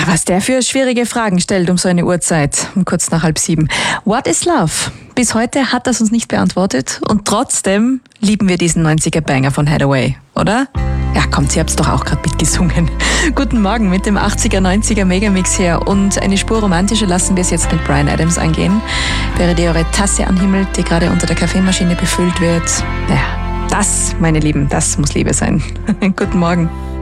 was der für schwierige Fragen stellt um so eine Uhrzeit, um kurz nach 6:30. What is love? Bis heute hat das uns nicht beantwortet und trotzdem lieben wir diesen 90er-Banger von Hathaway, oder? Ja, kommt, ihr habt's doch auch gerade mitgesungen. Guten Morgen mit dem 80er, 90er Megamix her und eine Spur romantischer lassen wir es jetzt mit Bryan Adams eingehen. Während ihr eure Tasse anhimmelt, die gerade unter der Kaffeemaschine befüllt wird. Ja, das, meine Lieben, das muss Liebe sein. Guten Morgen.